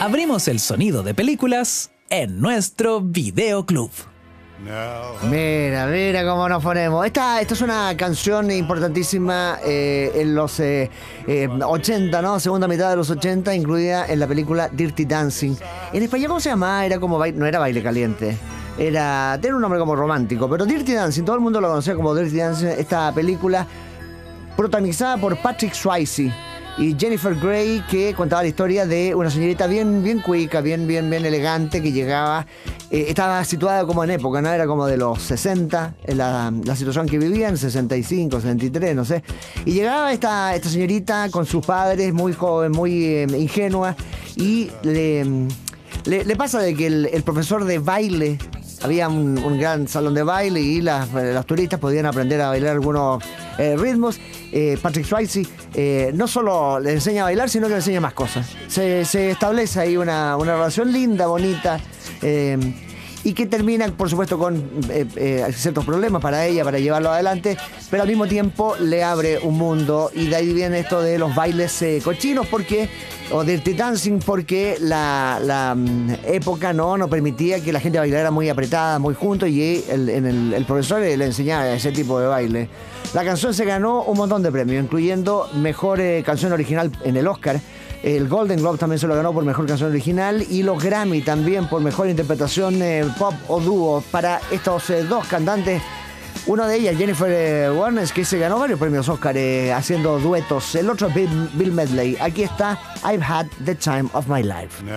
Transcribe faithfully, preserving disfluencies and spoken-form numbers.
Abrimos el sonido de películas en nuestro videoclub. Mira, mira cómo nos ponemos. Esta, esta es una canción importantísima eh, en los eh, eh, ochenta, ¿no? Segunda mitad de los ochenta, incluida en la película Dirty Dancing. En español, ¿cómo se llamaba? Era como baile, no era Baile Caliente. Era, tenía un nombre como romántico, pero Dirty Dancing, todo el mundo lo conocía como Dirty Dancing. Esta película protagonizada por Patrick Swayze y Jennifer Grey, que contaba la historia de una señorita bien, bien cuica, bien, bien, bien elegante, que llegaba, eh, estaba situada como en época, ¿no? Era como de los sesenta, en la, la situación que vivían, sesenta y cinco, sesenta y tres, no sé. Y llegaba esta, esta señorita con sus padres, muy joven, muy eh, ingenua, y le, le, le pasa de que el, el profesor de baile, había un, un gran salón de baile y las, las turistas podían aprender a bailar algunos eh, ritmos. Eh, Patrick Swayze eh, no solo le enseña a bailar, sino que le enseña más cosas. Se, se establece ahí una, una relación linda, bonita, eh, y que termina, por supuesto, con eh, eh, ciertos problemas para ella, para llevarlo adelante, pero al mismo tiempo le abre un mundo, y de ahí viene esto de los bailes eh, cochinos, porque o Dirty Dancing, porque la, la um, época no, no permitía que la gente bailara muy apretada, muy juntos, y el, en el, el profesor le enseñaba ese tipo de baile. La canción se ganó un montón de premios, incluyendo mejor eh, canción original en el Oscar. El Golden Globe también se lo ganó por mejor canción original, y los Grammy también por mejor interpretación eh, pop o dúo para estos eh, dos cantantes. Una de ellas, Jennifer eh, Warnes, que se ganó varios premios Oscar eh, haciendo duetos. El otro, Bill, Bill Medley. Aquí está I've Had the Time of My Life.